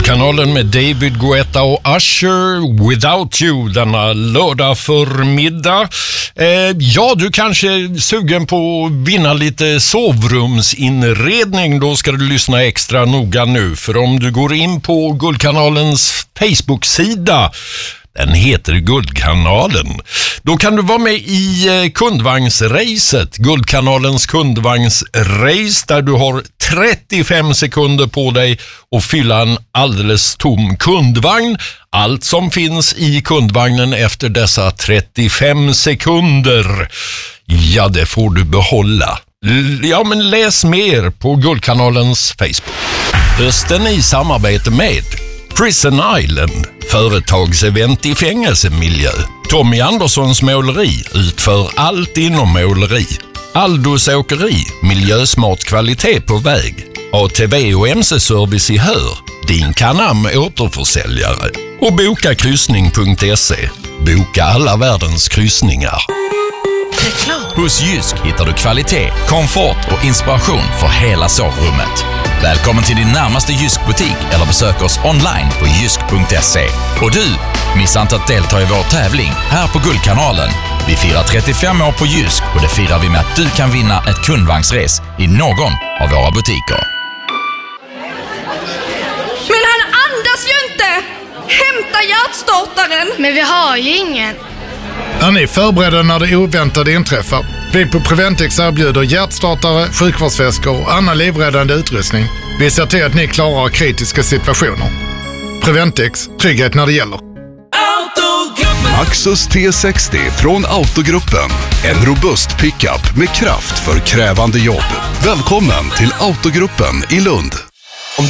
Guldkanalen med David Guetta och Usher, Without You, denna lördag förmiddag. Ja, du kanske är sugen på att vinna lite sovrumsinredning. Då ska du lyssna extra noga nu. För om du går in på Guldkanalens Facebook-sida, den heter Guldkanalen, då kan du vara med i kundvagnsracet, Guldkanalens kundvagnsrace, där du har 35 sekunder på dig att fylla en alldeles tom kundvagn. Allt som finns i kundvagnen efter dessa 35 sekunder, ja, det får du behålla. Ja, men läs mer på Guldkanalens Facebook. Hösten i samarbete med Prison Island, företagsevent i fängelsemiljö. Tommy Anderssons måleri utför allt inom måleri. Aldos åkeri, miljösmart kvalitet på väg. ATV och MC-service i Hör, din Canam återförsäljare. Och bokakryssning.se, boka alla världens kryssningar. Hos Jysk hittar du kvalitet, komfort och inspiration för hela sovrummet. Välkommen till din närmaste Jysk-butik eller besök oss online på jysk.se. Och du, missa inte att delta i vår tävling här på Guldkanalen. Vi firar 35 år på Jysk och det firar vi med att du kan vinna ett kundvagnsres i någon av våra butiker. Men han andas ju inte! Hämta hjärtstartaren! Men vi har ju ingen. Är ni förberedda när det oväntade inträffar? Vi på Preventix erbjuder hjärtstartare, sjukvårdsväskor och annan livräddande utrustning. Vi ser till att ni klarar kritiska situationer. Preventix, trygghet när det gäller. Maxus T60 från Autogruppen. En robust pickup med kraft för krävande jobb. Välkommen till Autogruppen i Lund.